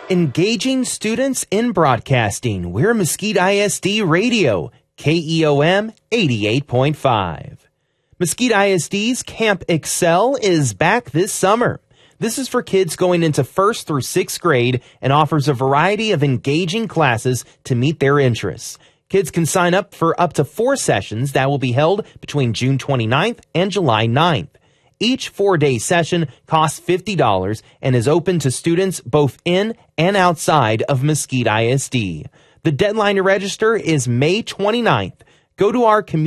Engaging students in broadcasting. We're Mesquite ISD Radio, KEOM 88.5. Mesquite ISD's Camp Excel is back this summer. This is for kids going into 1st through 6th grade and offers a variety of engaging classes to meet their interests. Kids can sign up for up to 4 sessions that will be held between June 29th and July 9th. Each 4-day session costs $50 and is open to students both in and outside of Mesquite ISD. The deadline to register is May 29th. Go to our community